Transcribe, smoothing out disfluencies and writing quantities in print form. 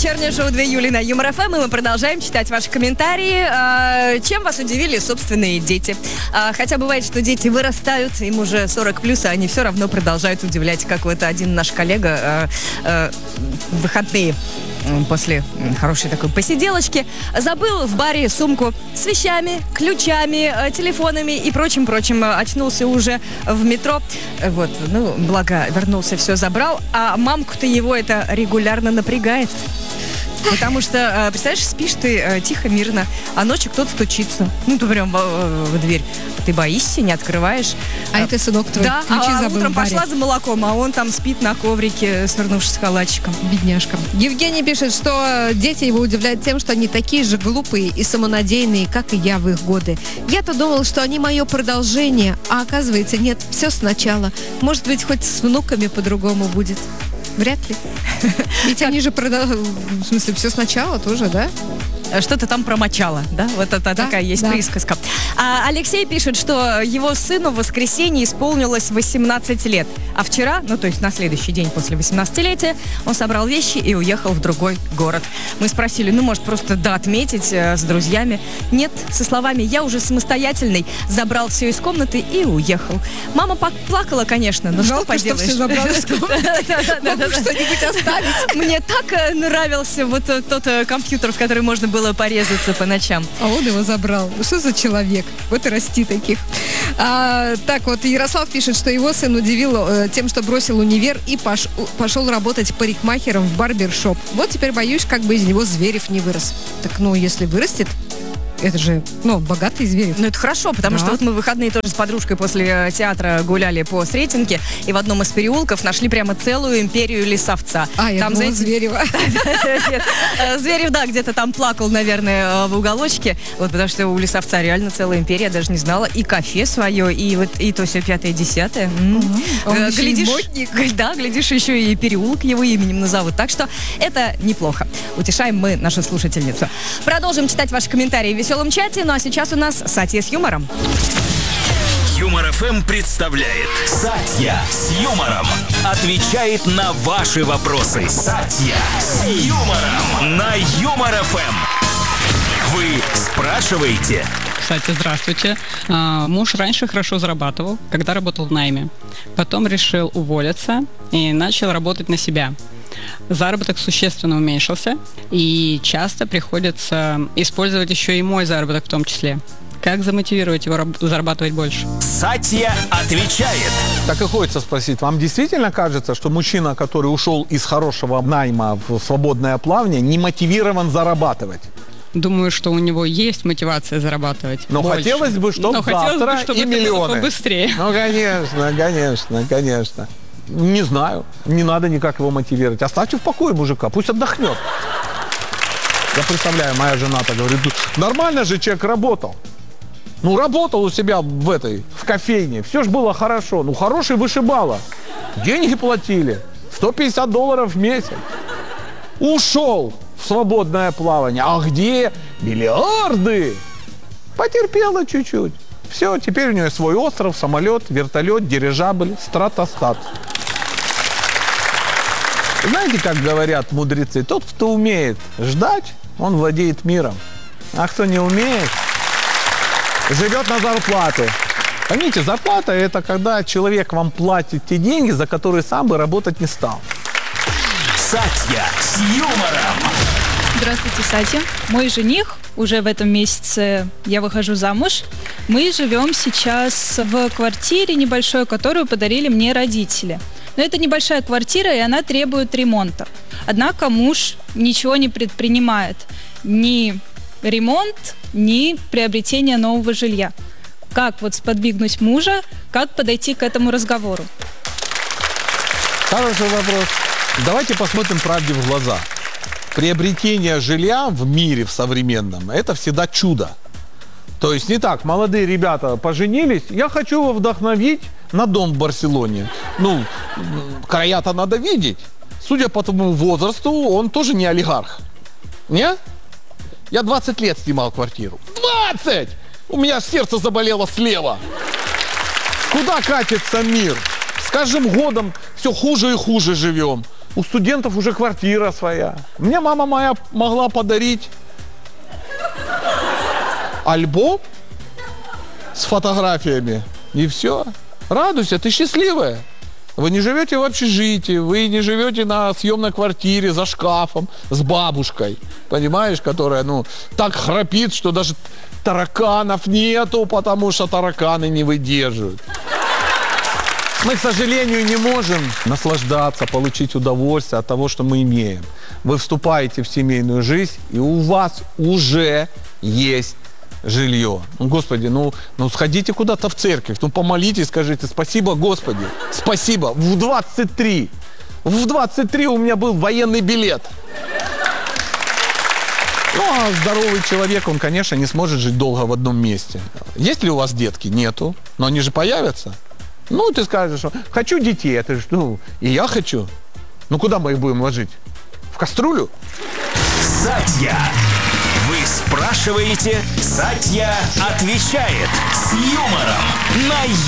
Вечернее шоу 2 Юли на Юмор ФМ, и мы продолжаем читать ваши комментарии. Чем вас удивили собственные дети? Хотя бывает, что дети вырастают, им уже 40+, а они все равно продолжают удивлять, как вот один наш коллега в выходные после хорошей такой посиделочки забыл в баре сумку с вещами, ключами, телефонами и прочим. Очнулся уже в метро. Вот, ну, благо вернулся, все забрал. А мамку-то его это регулярно напрягает. Потому что, представляешь, спишь ты тихо, мирно, а ночью кто-то стучится. Ну, ты прям в дверь. Ты боишься, не открываешь. А это сынок твой да, ключи забыл утром в баре. пошла за молоком, а он там спит на коврике, свернувшись калачиком. Бедняжка. Евгений пишет, что дети его удивляют тем, что они такие же глупые и самонадеянные, как и я в их годы. Я-то думал, что они мое продолжение, а оказывается нет, все сначала. Может быть, хоть с внуками по-другому будет. Вряд ли. Ведь они же в смысле, все сначала тоже, да? Что-то там промочало, да? Вот это да, такая есть присказка. Алексей пишет, что его сыну в воскресенье исполнилось 18 лет. А вчера, ну то есть на следующий день после 18-летия, он собрал вещи и уехал в другой город. Мы спросили, ну может просто отметить с друзьями. Нет, со словами «я уже самостоятельный», забрал все из комнаты и уехал. Мама плакала, конечно, но что поделаешь? Что все забрал из комнаты. Что-нибудь оставить. Мне так нравился вот тот компьютер, в который можно было порезаться по ночам. А он его забрал. Что за человек? Вот и расти таких. Так вот, Ярослав пишет, что его сын удивил тем, что бросил универ и пошел работать парикмахером в барбершоп. Вот теперь боюсь, как бы из него Зверев не вырос. Так, ну, если вырастет, это же, ну, богатый Зверев. Ну, это хорошо, потому что вот мы в выходные тоже с подружкой после театра гуляли по Сретенке, и в одном из переулков нашли прямо целую империю лесовца. Я думала, Зверева. Нет, Зверев, да, где-то там плакал, наверное, в уголочке, вот, потому что у лесовца реально целая империя, даже не знала, и кафе свое, и вот, и то все 5-10. Глядишь, да, глядишь, еще и переулок его именем назовут, так что это неплохо. Утешаем мы нашу слушательницу. Продолжим читать ваши комментарии в веселом чате, ну а сейчас у нас Сатья с юмором. Юмор ФМ представляет Сатья с юмором. Отвечает на ваши вопросы. Сатья с юмором на Юмор ФМ. Вы спрашиваете? Кстати, здравствуйте. Муж раньше хорошо зарабатывал, когда работал в найме. Потом решил уволиться и начал работать на себя. Заработок существенно уменьшился, и часто приходится использовать еще и мой заработок в том числе. Как замотивировать его зарабатывать больше? Сатья отвечает. Так и хочется спросить, вам действительно кажется, что мужчина, который ушел из хорошего найма в свободное плавание, не мотивирован зарабатывать? Думаю, что у него есть мотивация зарабатывать. Но больше. хотелось бы, чтобы завтра чтобы и миллионы. Это было побыстрее. Ну, конечно. Не знаю. Не надо никак его мотивировать. Оставьте в покое мужика, пусть отдохнет. Я представляю, моя жена-то говорит, нормально же человек работал. Ну, работал у себя в кофейне. Все ж было хорошо. Ну, хороший вышибала. Деньги платили. $150 в месяц. Ушел в свободное плавание. А где миллиарды? Потерпела чуть-чуть. Все, теперь у нее свой остров, самолет, вертолет, дирижабль, стратостат. Знаете, как говорят мудрецы? Тот, кто умеет ждать, он владеет миром. А кто не умеет, живет на зарплату. Поймите, зарплата – это когда человек вам платит те деньги, за которые сам бы работать не стал. Сатья с юмором. Здравствуйте, Сатья. Мой жених, уже в этом месяце я выхожу замуж. Мы живем сейчас в квартире небольшой, которую подарили мне родители. Но это небольшая квартира, и она требует ремонта. Однако муж ничего не предпринимает. Ни ремонт, ни приобретение нового жилья. Как вот сподвигнуть мужа, как подойти к этому разговору? Хороший вопрос. Давайте посмотрим правде в глаза. Приобретение жилья в мире, в современном, это всегда чудо. То есть не так, молодые ребята поженились, я хочу его вдохновить на дом в Барселоне. Ну, края-то надо видеть. Судя по тому возрасту, он тоже не олигарх. Не? Я 20 лет снимал квартиру. 20! У меня сердце заболело слева. Куда катится мир? С каждым годом все хуже и хуже живем. У студентов уже квартира своя. Мне мама моя могла подарить альбом с фотографиями. И все. Радуйся, ты счастливая. Вы не живете в общежитии, вы не живете на съемной квартире за шкафом с бабушкой, понимаешь, которая, ну, так храпит, что даже тараканов нету, потому что тараканы не выдерживают. Мы, к сожалению, не можем наслаждаться, получить удовольствие от того, что мы имеем. Вы вступаете в семейную жизнь, и у вас уже есть жилье. Ну, Господи, ну сходите куда-то в церковь, ну помолитесь, скажите: спасибо, Господи, спасибо. В 23 у меня был военный билет. Ну, а здоровый человек, он, конечно, не сможет жить долго в одном месте. Есть ли у вас детки? Нету. Но они же появятся. Ну, ты скажешь, что хочу детей. Это же, ну, и я хочу. Ну, куда мы их будем ложить? В кастрюлю? Сатья. Вы спрашиваете, Сатья отвечает с юмором на